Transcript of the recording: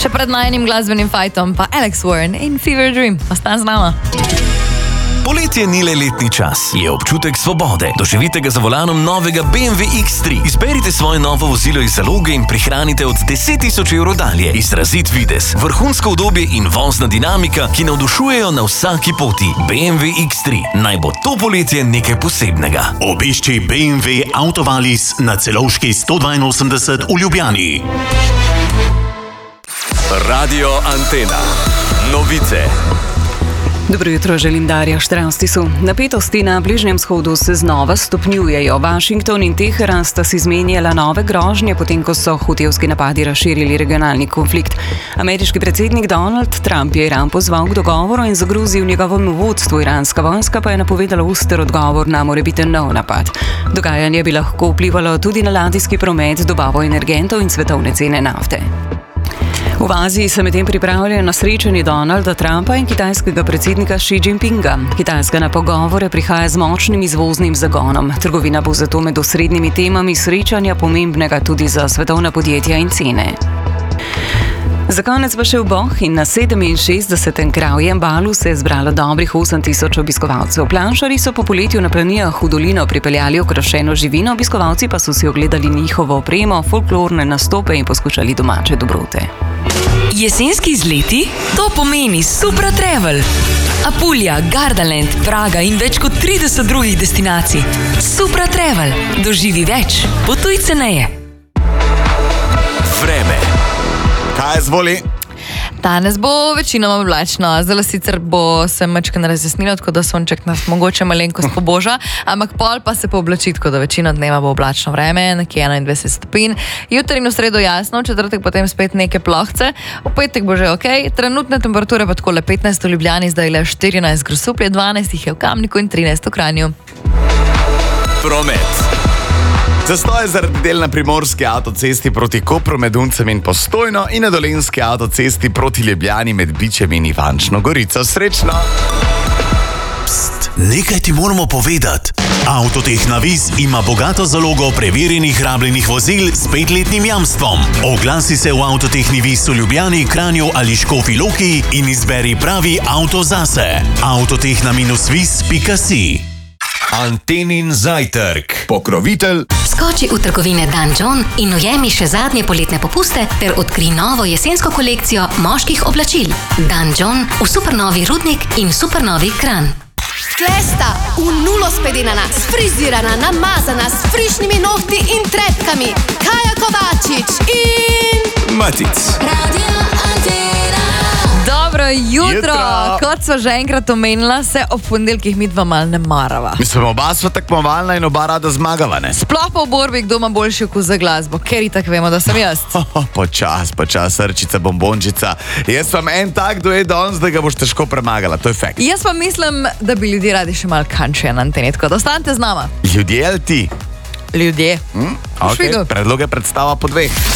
Še pred najenim glasbenim fajtom pa Alex Warren in Fever Dream. Ostan z nama. Poletje ni le letni čas, je občutek svobode. Doživite ga za volanom novega BMW X3. Izberite svoje novo vozilo iz zaloge in prihranite od 10.000 evrov dalje. Izrazit videz, vrhunsko udobje in vozna dinamika, ki navdušujejo na vsaki poti. BMW X3. Naj bo to poletje nekaj posebnega. Obišči BMW Autovalis na Celovški 182 v Ljubljani. Radio Antena. Novice. Dobro jutro, želim Darja Štravstisu. Napetosti na Bližnjem vzhodu se znova stopnjujejo. Washington in Teheran sta si izmenjala nove grožnje, potem ko so hutevski napadi razširili regionalni konflikt. Ameriški predsednik Donald Trump je Iran pozval k dogovoru in zagrozil njegovemu vodstvu. Iranska vojska pa je napovedala oster odgovor na morebiten nov napad. Dogajanje bi lahko vplivalo tudi na ladijski promet, dobavo energentov in svetovne cene nafte. V Aziji se medtem pripravljajo na srečanje Donalda Trumpa in kitajskega predsednika Xi Jinpinga. Kitajska na pogovore prihaja z močnim izvoznim zagonom. Trgovina bo zato med osrednjimi temami srečanja pomembnega tudi za svetovna podjetja in cene. Za konec pa še v Boh in na 67. Kravjem balu se je zbralo dobrih 8.000 obiskovalcev. Planšarji so po poletju na planijah v dolino pripeljali okrašeno živino, obiskovalci pa so si ogledali njihovo opremo, folklorne nastope in poskušali domače dobrote. Jesenski izleti? To pomeni Supra Travel. Apulija, Gardaland, Praga in več kot 30 drugih destinacij. Supra Travel. Doživi več. Potuj ceneje. Vreme. Kaj zvoli? Danes bo večinoma oblačno, zdaj sicer bo se majčkeno razjasnilo, tako da sonček nas mogoče malenkost poboža, ampak pol pa se pooblači, tako da večino dneva bo oblačno vreme, nekje 21 stopinj. Jutri in v sredo jasno, v četrtek potem spet neke plohce, v petek bo že okej, trenutne temperature pa takole 15 v Ljubljani, zdaj le 14 Grosuplje, 12 jih je v Kamniku in 13 v Kranju. Promet. Zastoj zaradi del na primorski avtocesti proti Kopru med Uncem in Postojno in na dolenski avtocesti proti Ljubljani med Bičem in Ivančno Gorico. Srečno! Pst, nekaj ti moramo povedati. Avtotehna Viz ima bogato zalogo preverjenih rabljenih vozil s 5-letnim jamstvom. Oglasi se v Avtotehni Viz v Ljubljani, Kranju ali Škofji Loki in izberi pravi avto zase. Avtotehna-viz.si. Antenin zajtrk. Pokrovitelj. Skoči v trgovine Dan John in ujemi še zadnje poletne popuste ter odkri novo jesensko kolekcijo moških oblačil. Dan John v supernovi Rudnik in supernovi Kranj. Tlesta, v nulo spedenana, sfrizirana, namazana, s frišnimi nohti in trepkami. Kaja Kovačič in... Matic. Dobro jutro! Kot so že enkrat omenila, se ob ponedeljkih midva mal ne marava. Mislim, oba sva tekmovalna in oba rada zmagava, ne? Sploh pa v borbi, kdo ima boljši okus za glasbo, ker itak vemo, da sem jaz. Počas, srčica, bombončica. Jaz sem en tak duet danes, da ga boš težko premagala, to je fakt. Jaz pa mislim, da bi ljudje radi še malo countryja na anteni, tako da ostanite z nama. Ljudje ali ti? Ljudje. Okay. Predloge predstava po 2.